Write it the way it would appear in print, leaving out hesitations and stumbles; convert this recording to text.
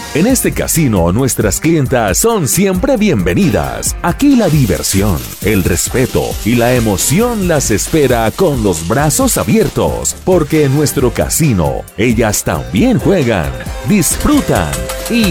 En este casino, nuestras clientas son siempre bienvenidas. Aquí la diversión, el respeto y la emoción las espera con los brazos abiertos, porque en nuestro casino, ellas también juegan, disfrutan y